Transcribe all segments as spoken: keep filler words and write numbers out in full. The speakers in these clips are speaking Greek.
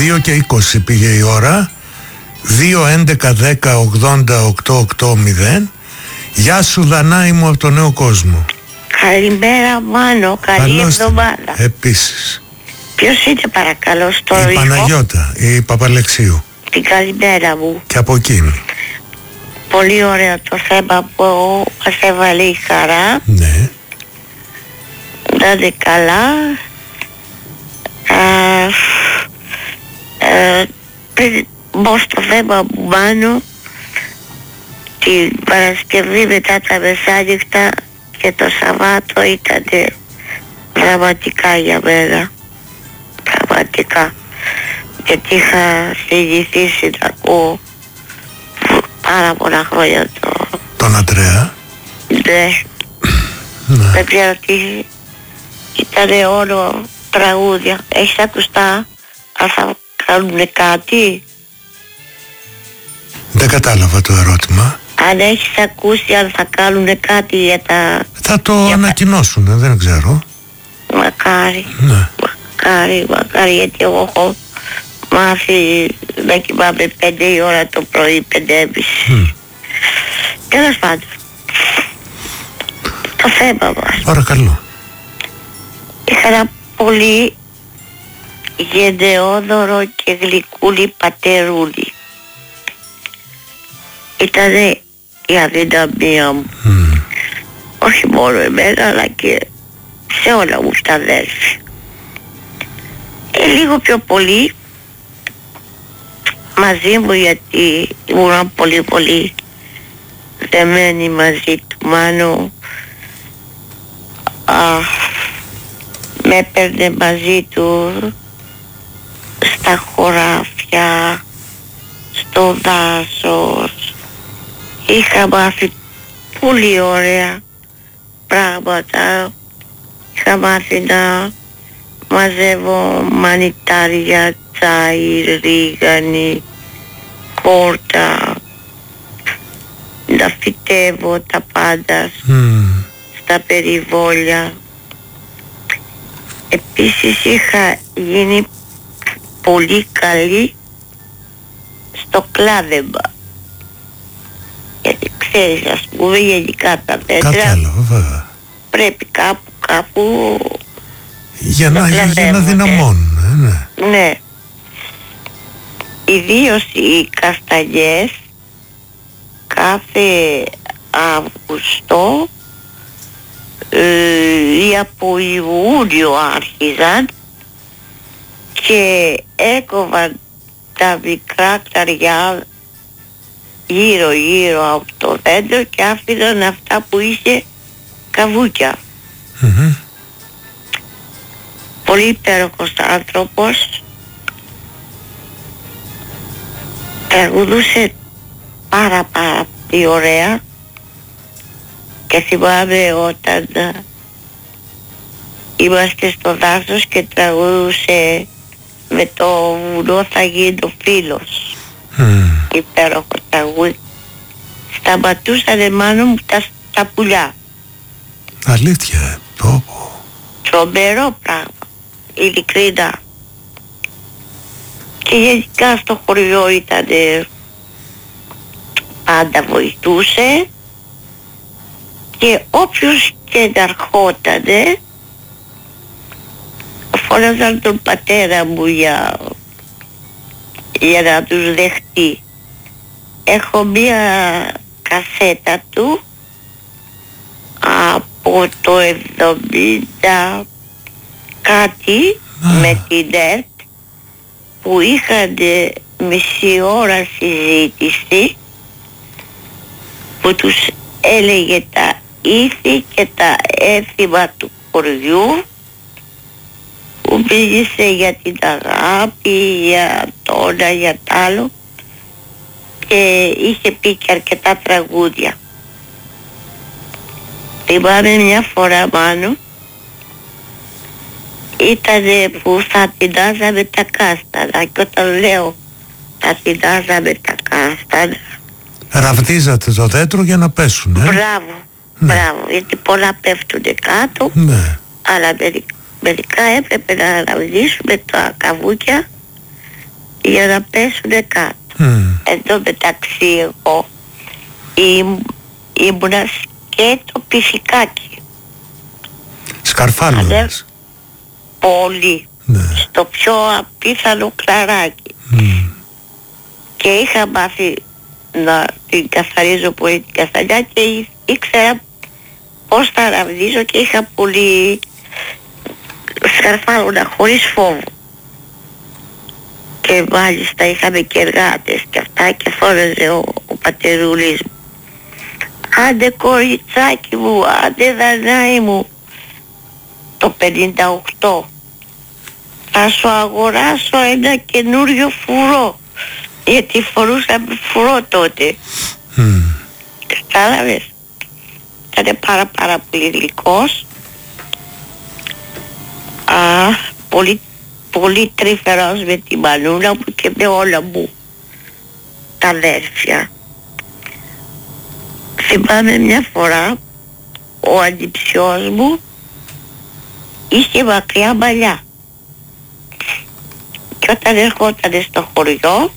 δύο και είκοσι πήγε η ώρα. Δύο έντεκα δέκα ογδόντα οκτώ οκτώ μηδέν. Γεια σου Δανάη μου από το Νέο Κόσμο. Καλημέρα Μάνο, καλή Καλώς εβδομάδα. Επίσης. Ποιος είναι παρακαλώ στο Η ρίγο? Παναγιώτα, η Παπαλεξίου. Την καλημέρα μου. Και από εκείνη. Πολύ ωραίο το θέμα που μας έβαλε η Χαρά. Ναι. Να είναι καλά. Α, ε, πριν μπω στο θέμα μου Μάνο, την Παρασκευή μετά τα μεσάνυχτα και το Σαββάτο ήταν δραματικά για μένα. Πραγματικά. Γιατί είχα συνηθίσει να ακούω πάρα πολλά χρόνια το... Τον Αντρέα. Ναι. Ναι. Δεν ξέρω τι... Ήτανε όλο τραγούδια. Έχεις ακουστά? Αν θα κάνουνε κάτι? Δεν κατάλαβα το ερώτημα. Αν έχεις ακούσει αν θα κάνουνε κάτι για τα... Θα το για ανακοινώσουν, τα... δεν ξέρω. Μακάρι. Ναι. Μακάρι, μακάρι, γιατί εγώ έχω μάθει να κοιμάμαι πέντε η ώρα το πρωί, πέντε και μισή. Mm. Τέλος πάντων. Το θέμα μας. Παρακαλώ. Είχα ένα πολύ γενναιόδωρο και γλυκούλη πατερούλη. Ήτανε η αδυναμία μου. Mm. Όχι μόνο εμένα αλλά και σε όλα μου τα αδέρφια. Ε, λίγο πιο πολύ μαζί μου, γιατί ήμουν πολύ πολύ δεμένη μαζί του. Μάνο α, με έπαιρνε μαζί του στα χωράφια, στο δάσος. Είχα μάθει πολύ ωραία πράγματα. Είχα μάθει να μαζεύω μανιτάρια, τσάι, ρίγανη, κόρτα, να φυτεύω τα πάντα mm. στα περιβόλια. Επίσης είχα γίνει πολύ καλή στο κλάδεμα. Γιατί ξέρεις, ας πούμε, γενικά τα δέντρα κατάλαβα, βέβαια. Πρέπει κάπου κάπου για να, για να δυναμώνουν. Ναι. Ναι. Ιδίως οι καστανιές κάθε Αύγουστο ε, ή από Ιούνιο άρχιζαν και έκοβαν τα μικρά κταριά γύρω γύρω από το δέντρο και άφηναν αυτά που είχε καβούκια. Mm-hmm. Πολύ υπέροχος άνθρωπος. Τραγουδούσε πάρα πάρα πολύ ωραία και θυμάμαι όταν είμαστε στο δάσος και τραγουδούσε με το βουνό θα γίνω φίλος. Mm. Υπέροχο τραγούδι. Σταματούσανε Μάνο μου τα, τα πουλιά. Αλήθεια, πω πω. Τρομερό πράγμα, ειλικρινά. Και γενικά στο χωριό ήταν πάντα βοηθούσε και όποιος και να ερχότανε φώναζαν τον πατέρα μου για, για να τους δεχτεί. Έχω μία κασέτα του από το εβδομήντα κάτι ah. με την ΕΡΤ που είχαν μισή ώρα συζήτηση που τους έλεγε τα ήθη και τα έθιμα του χωριού, που μίλησε για την αγάπη, για το ένα, για το άλλο και είχε πει και αρκετά τραγούδια. Θυμάμαι μια φορά Μάνο, ήτανε που θα τεινάζαμε τα κάστανα και όταν λέω θα τεινάζαμε τα κάστανα, ραβδίζατε το δέντρο για να πέσουν, ε? Μπράβο, ναι. Μπράβο, γιατί πολλά πέφτουνε κάτω, ναι. Αλλά μερικά έπρεπε να ραβδίσουμε τα καβούκια για να πέσουνε κάτω. Mm. Εν τω μεταξύ εγώ ήμ, ήμουνα σκέτο πισικάκι. Σκαρφάλουδες. Πολύ. Ναι. Στο πιο απίθανο κλαράκι. Mm. Και είχα μάθει να την καθαρίζω πολύ την καθαριά και ήξερα πώς θα ραβδίζω και είχα πολύ σκαρφάλωνα χωρίς φόβο. Και μάλιστα είχαμε και εργάτες και αυτά και φώναζε ο, ο πατερούλης μου. Άντε κοριτσάκι μου, άντε δανάι μου. Το πενήντα οκτώ θα σου αγοράσω ένα καινούριο φουρό, γιατί φορούσαμε φουρό τότε. Mm. Κατάλαβες. Ήταν πάρα πάρα πολύ γλυκός. Α, πολύ, πολύ τρυφερός με τη μανούλα μου και με όλα μου τα αδέρφια. Θυμάμαι μια φορά ο ανιψιός μου είχε μακριά μαλλιά και όταν ερχόταν στο χωριό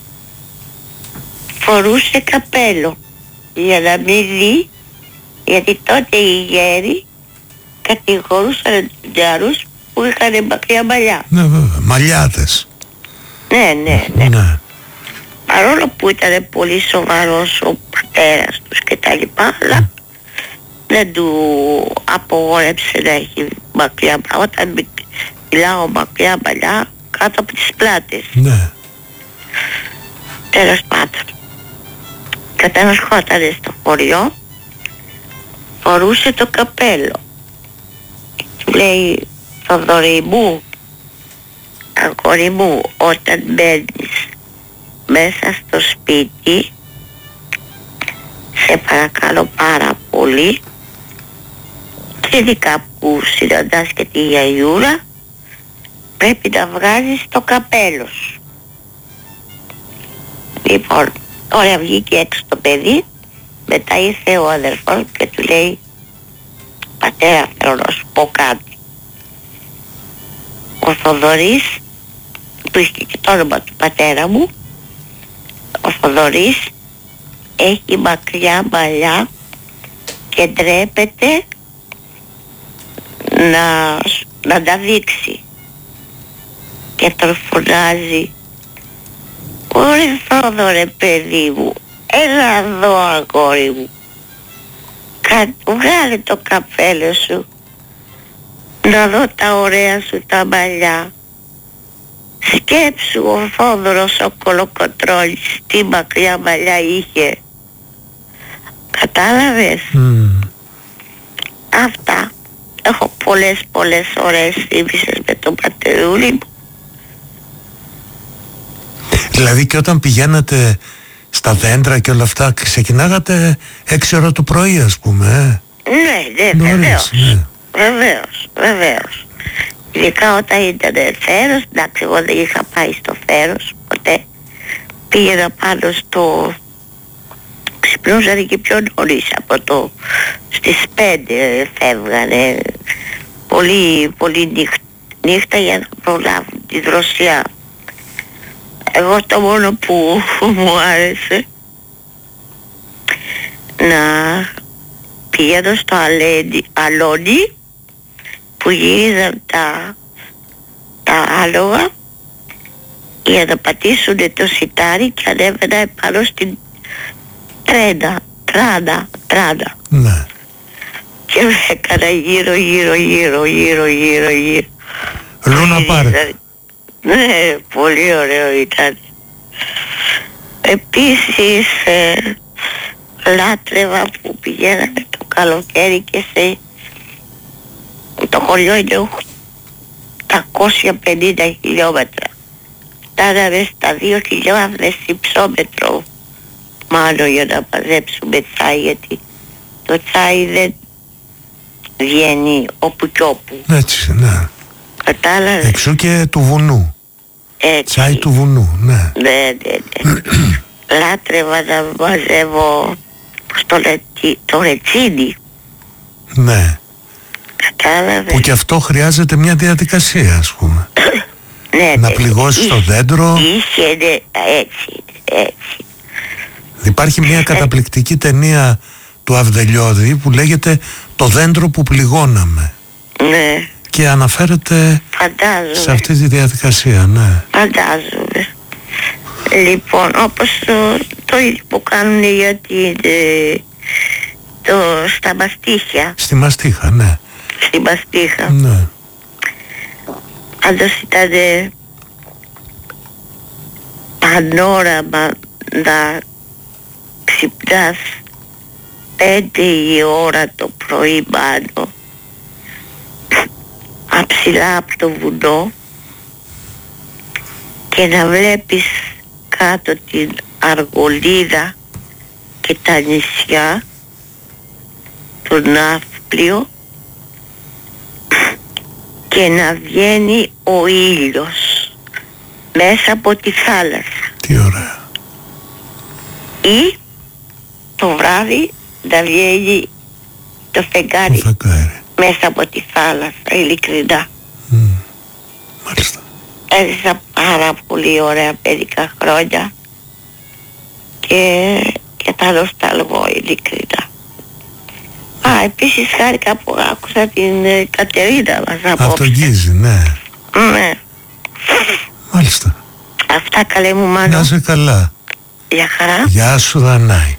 φορούσε καπέλο για να μην δει, γιατί τότε οι γέροι κατηγορούσαν τους νεαρούς που είχαν μακριά μαλλιά. Ναι βέβαια, μαλλιάτες. Ναι, ναι, ναι, ναι. Παρόλο που ήταν πολύ σοβαρός ο πατέρας τους και τα λοιπά, αλλά mm. δεν του απογόρεψε να έχει μακριά μαλλιά. Όταν μιλάω μακριά μαλλιά, κάτω από τις πλάτες. Ναι. Τέλος πάντων. Και όταν ερχόταν στο χωριό, φορούσε το καπέλο. Του λέει, Θοδωρή μου, αγόρι μου, όταν μπαίνεις μέσα στο σπίτι, σε παρακαλώ πάρα πολύ, και ειδικά που συναντάς και τη γιαγιούρα, πρέπει να βγάζεις το καπέλο σου. Λοιπόν, ωραία, βγήκε έξω το παιδί, μετά ήρθε ο αδερφός και του λέει, πατέρα, θέλω να σου πω κάτι. Ο Θοδωρής, που είχε και το όνομα του πατέρα μου, ο Θοδωρής έχει μακριά μαλλιά και ντρέπεται να, να τα δείξει. Και τον φωνάζει, «Ωρε Θόδωρε παιδί μου, έλα εδώ αγόρι μου, Κα, βγάλε το καπέλο σου, να δω τα ωραία σου τα μαλλιά». Σκέψου ο Θόδωρος ο Κολοκοτρώνης τι μακριά μαλλιά είχε. Κατάλαβες. Mm. Αυτά. Έχω πολλές πολλές ωραίες θύμησες με τον πατερούλη μου. Δηλαδή και όταν πηγαίνατε στα δέντρα και όλα αυτά, ξεκινάγατε έξι ώρα το πρωί, ας πούμε. Ε? Ναι, ναι, βεβαίως. Ναι. Βεβαίως, βεβαίως. Ειδικά όταν ήταν θέρος, εντάξει, εγώ δεν είχα πάει στο θέρος ποτέ. Πήγαινα πάνω στο... Ξυπνούσαν και πιο νωρίς από το... Στις πέντε φεύγανε. Πολύ, πολύ νύχτα, νύχτα για να προλάβουν τη δροσιά. Εγώ το μόνο που μου άρεσε να πηγαίνω στο αλένι, αλόνι που γυρίζαν τα, τα άλογα για να πατήσουν το σιτάρι και ανέβαινα επάνω στην τρένα, τράνα, τράνα. Ναι. Και με έκανα γύρω, γύρω, γύρω, γύρω, γύρω, γύρω. Λούνα Πάρκ. Ναι, πολύ ωραίο ήταν. Επίσης ε, λάτρευα που πηγαίναμε το καλοκαίρι και σε... Το χωριό είναι οκτακόσια πενήντα χιλιόμετρα. Φτάναμε στα δύο χιλιάδες υψόμετρο μάλλον για να μαζέψουμε τσάι, γιατί το τσάι δεν βγαίνει όπου κι όπου. Έτσι, ναι. Κατάλαβες. Εξού και του βουνού. Έτσι. Τσάι του βουνού, ναι. Ναι, ναι, ναι. Λάτρευα να μαζεύω στο λετσι, το ρετσίνι. Ναι. Κατάλαβες. Που και αυτό χρειάζεται μια διαδικασία, ας πούμε. Ναι, να ναι, πληγώσεις είχε, το δέντρο. Είχε, ναι, έτσι, έτσι. Υπάρχει μια καταπληκτική ταινία του Αυδελιώδη που λέγεται «Το δέντρο που πληγώναμε». Ναι. Και αναφέρεται Φαντάζομαι. σε αυτή τη διαδικασία, ναι. Φαντάζομαι. Λοιπόν, όπως το, το ίδιο που κάνουν για την, ε, το, στα μαστίχια. Στη μαστίχα, ναι. Στη μαστίχα. Ναι. Πάντως ήταν ε, πανόραμα να ξυπνάς πέντε η ώρα το πρωί πάνω αψηλά από το βουνό και να βλέπεις κάτω την Αργολίδα και τα νησιά, το Ναύπλιο, και να βγαίνει ο ήλιος μέσα από τη θάλασσα. Τι ωραία. Ή το βράδυ να βγαίνει το φεγγάρι, Το φεγγάρι. μέσα από τη θάλασσα, ειλικρινά. Mm. Μάλιστα. Έζησα πάρα πολύ ωραία παιδικά χρόνια και, και τα νοσταλγώ ειλικρινά. Α, επίσης χάρηκα που άκουσα την ε, Κατερίνα μας απόψε. Αυτογγίζει, ναι. Ναι. Μάλιστα. Αυτά, καλέ μου Μάνο. Να είσαι καλά. Γεια χαρά. Γεια σου Δανάη.